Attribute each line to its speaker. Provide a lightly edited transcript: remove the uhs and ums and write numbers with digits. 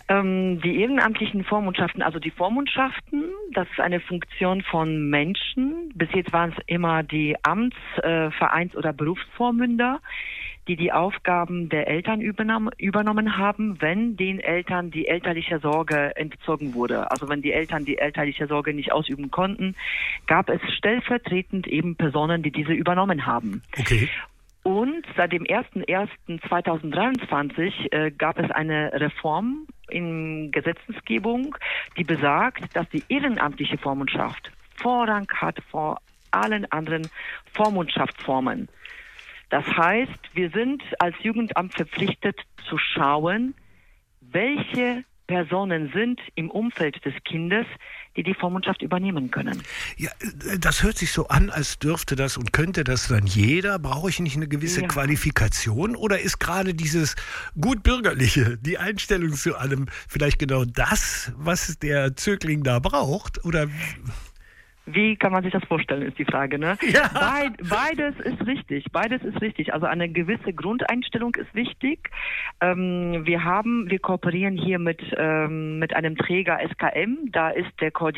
Speaker 1: Die ehrenamtlichen Vormundschaften, also die Vormundschaften, das ist eine Funktion von Menschen. Bis jetzt waren es immer die Vereins- oder Berufsvormünder, die die Aufgaben der Eltern übernommen haben, wenn den Eltern die elterliche Sorge entzogen wurde. Also wenn die Eltern die elterliche Sorge nicht ausüben konnten, gab es stellvertretend eben Personen, die diese übernommen haben.
Speaker 2: Okay.
Speaker 1: Und seit dem 01.01.2023 gab es eine Reform in Gesetzgebung, die besagt, dass die ehrenamtliche Vormundschaft Vorrang hat vor allen anderen Vormundschaftsformen. Das heißt, wir sind als Jugendamt verpflichtet zu schauen, welche Personen sind im Umfeld des Kindes, die die Vormundschaft übernehmen können.
Speaker 2: Ja, das hört sich so an, als dürfte das und könnte das dann jeder. Brauche ich nicht eine gewisse Qualifikation? Oder ist gerade dieses Gutbürgerliche, die Einstellung zu allem, vielleicht genau das, was der Zögling da braucht? Oder...
Speaker 1: Wie kann man sich das vorstellen, ist die Frage, ne?
Speaker 2: Ja.
Speaker 1: Beides ist richtig. Also eine gewisse Grundeinstellung ist wichtig. Wir kooperieren hier mit einem Träger SKM, da ist der